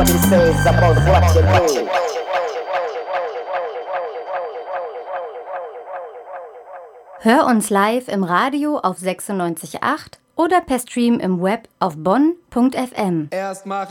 what he says about what you do. Hör uns live im Radio auf 96.8 oder per Stream im Web auf bonn.fm. Erst mach